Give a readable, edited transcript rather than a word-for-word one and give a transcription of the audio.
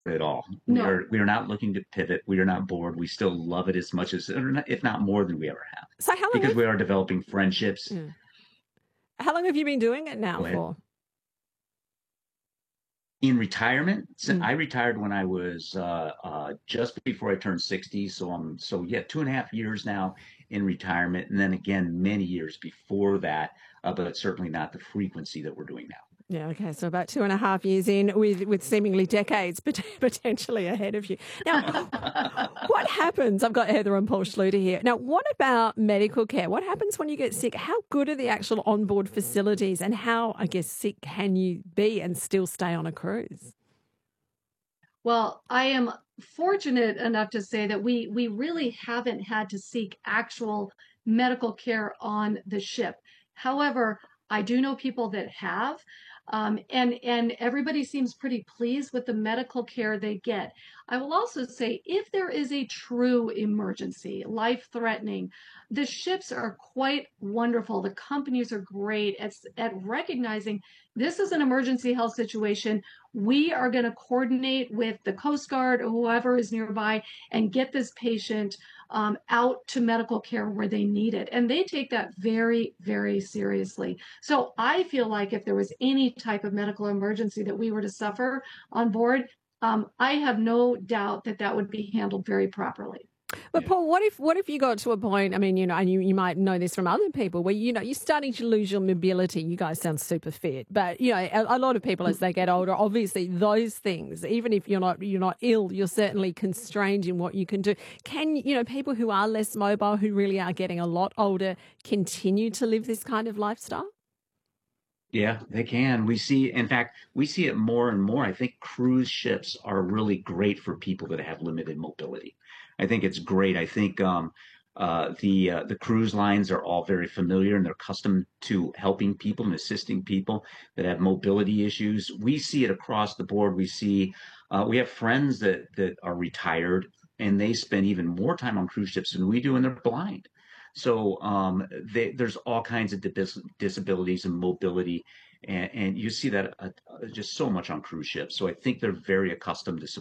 at all. No. We are not looking to pivot. We are not bored. We still love it as much as, if not more than we ever have, So how long because have we are developing friendships. yeah. How long have you been doing it now Go ahead. for? In retirement, Mm. I retired when I was just before I turned 60. So yeah, 2.5 years now in retirement, and then again many years before that, but certainly not the frequency that we're doing now. Yeah, okay. So about 2.5 years in with seemingly decades potentially ahead of you. Now, what happens? I've got Heather and Paul Schluter here. Now, what about medical care? What happens when you get sick? How good are the actual onboard facilities and how, I guess, sick can you be and still stay on a cruise? Well, I am fortunate enough to say that we really haven't had to seek actual medical care on the ship. However, I do know people that have, and everybody seems pretty pleased with the medical care they get. I will also say, if there is a true emergency, life-threatening, the ships are quite wonderful. The companies are great at recognizing this is an emergency health situation. We are going to coordinate with the Coast Guard or whoever is nearby and get this patient out to medical care where they need it. And they take that very, very seriously. So I feel like if there was any type of medical emergency that we were to suffer on board, I have no doubt that that would be handled very properly. But Yeah. Paul, what if you got to a point? I mean, and you might know this from other people, where you're starting to lose your mobility. You guys sound super fit, but a lot of people as they get older, obviously those things, even if you're not ill, you're certainly constrained in what you can do. Can people who are less mobile, who really are getting a lot older, continue to live this kind of lifestyle? Yeah, they can. In fact, we see it more and more. I think cruise ships are really great for people that have limited mobility. I think it's great. I think the cruise lines are all very familiar and they're accustomed to helping people and assisting people that have mobility issues. We see it across the board. We have friends that are retired and they spend even more time on cruise ships than we do, and they're blind. So there's all kinds of disabilities and mobility, and you see that just so much on cruise ships. So I think they're very accustomed to